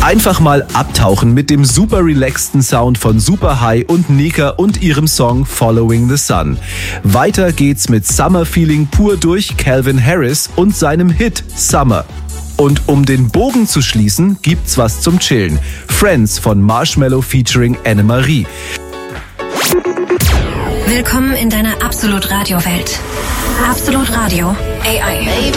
Einfach mal abtauchen mit dem super relaxten Sound von Super High und Nika und ihrem Song Following the Sun. Weiter geht's mit Summer Feeling pur durch Calvin Harris und seinem Hit Summer. Und um den Bogen zu schließen, gibt's was zum Chillen. Friends von Marshmello featuring Annemarie. Willkommen in deiner Absolut Radio Welt. Absolut Radio AI.